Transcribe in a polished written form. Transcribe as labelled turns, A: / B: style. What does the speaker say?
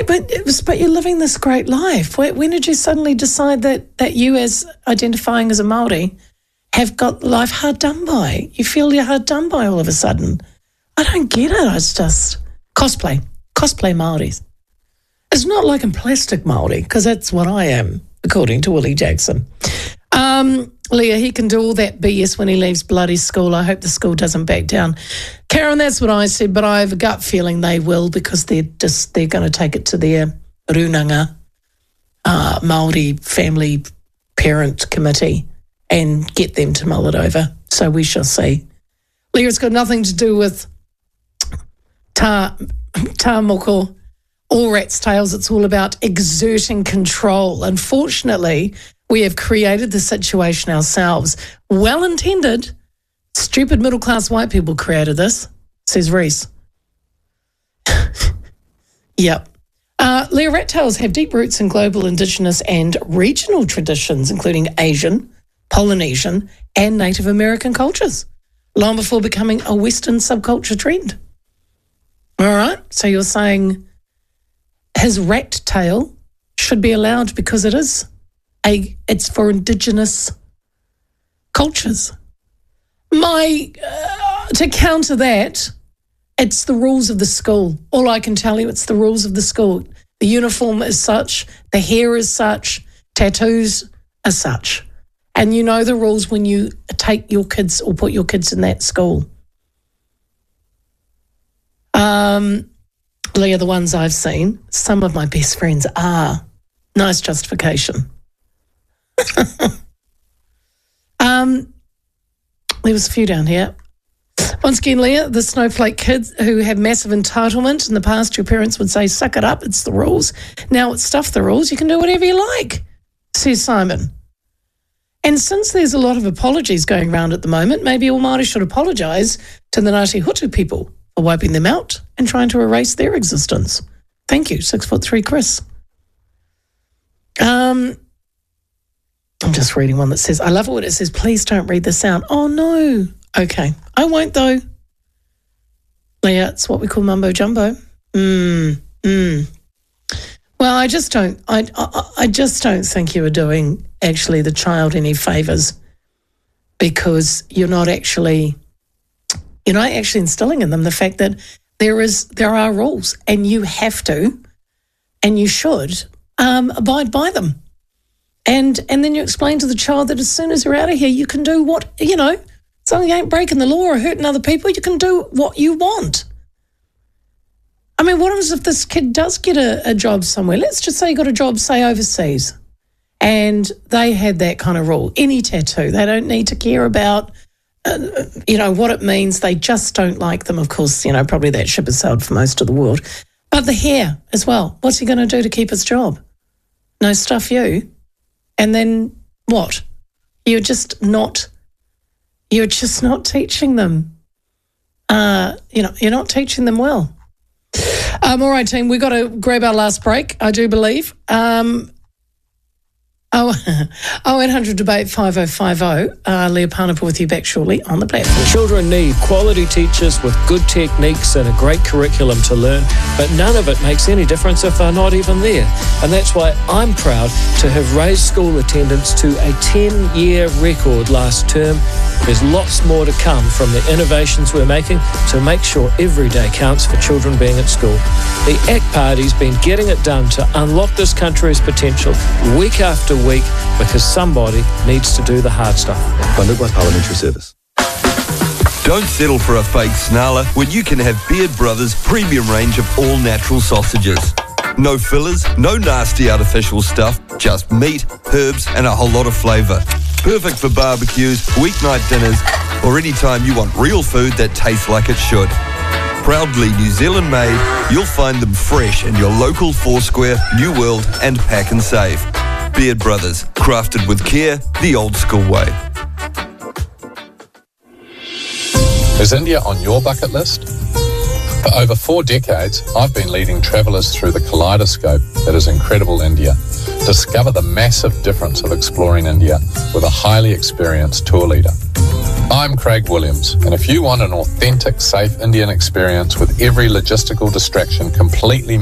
A: But you're living this great life. When did you suddenly decide that you, as identifying as a Māori, have got life hard done by? You feel you're hard done by all of a sudden. I don't get it. It's just cosplay Māoris. It's not like I'm plastic Māori, because that's what I am, according to Willie Jackson. Leah, he can do all that BS when he leaves bloody school. I hope the school doesn't back down. Karen, that's what I said, but I have a gut feeling they will, because they're going to take it to their Runanga Māori Family Parent Committee and get them to mull it over. So we shall see. Leah, it's got nothing to do with tā moko or rat's tails. It's all about exerting control. Unfortunately, we have created the situation ourselves. Well intended. Stupid middle-class white people created this, says Reese. Yep. Leah, rat tails have deep roots in global, Indigenous and regional traditions, including Asian, Polynesian and Native American cultures, long before becoming a Western subculture trend. All right, so you're saying his rat tail should be allowed because it's for Indigenous cultures. To counter that, it's the rules of the school. All I can tell you, it's the rules of the school. The uniform is such, the hair is such, tattoos are such. And you know the rules when you take your kids or put your kids in that school. Leah, the ones I've seen, some of my best friends are. Nice justification. There was a few down here. Once again, Leah, the snowflake kids who have massive entitlement. In the past, your parents would say, suck it up, it's the rules. Now it's stuff the rules, you can do whatever you like, says Simon. And since there's a lot of apologies going around at the moment, maybe all Māori should apologise to the Ngāti Hutu people for wiping them out and trying to erase their existence. Thank you, 6'3" Chris. I'm just reading one that says, I love it when it says, please don't read this out. Oh, no. Okay. I won't, though. Leah, it's what we call mumbo jumbo. Well, I just don't think you are doing actually the child any favours, because you're not actually instilling in them the fact that there are rules and you have to and you should abide by them. And then you explain to the child that as soon as you're out of here, you can do what, something ain't breaking the law or hurting other people, you can do what you want. I mean, what happens if this kid does get a job somewhere? Let's just say he got a job, say, overseas, and they had that kind of rule. Any tattoo, they don't need to care about, what it means. They just don't like them. Of course, probably that ship has sailed for most of the world. But the hair as well. What's he going to do to keep his job? No, stuff you. And then what? You're just not teaching them. You're not teaching them well. All right, team, we've got to grab our last break, I do believe. 0800 Debate 5050. Leah Parnapa with you back shortly on the platform.
B: Children need quality teachers with good techniques and a great curriculum to learn, but none of it makes any difference if they're not even there. And that's why I'm proud to have raised school attendance to a 10-year record last term. There's lots more to come from the innovations we're making to make sure every day counts for children being at school. The ACT Party's been getting it done to unlock this country's potential week after week, because somebody needs to do the hard stuff.
C: Funded by Parliamentary Service. Don't settle for a fake snarler when you can have Beard Brothers' premium range of all-natural sausages. No fillers, no nasty artificial stuff, just meat, herbs and a whole lot of flavour. Perfect for barbecues, weeknight dinners, or any time you want real food that tastes like it should. Proudly New Zealand made, you'll find them fresh in your local Foursquare, New World and Pack and Save. Beard Brothers, crafted with care, the old school way.
D: Is India on your bucket list? For over 4 decades, I've been leading travellers through the kaleidoscope that is incredible India. Discover the massive difference of exploring India with a highly experienced tour leader. I'm Craig Williams, and if you want an authentic, safe Indian experience with every logistical distraction completely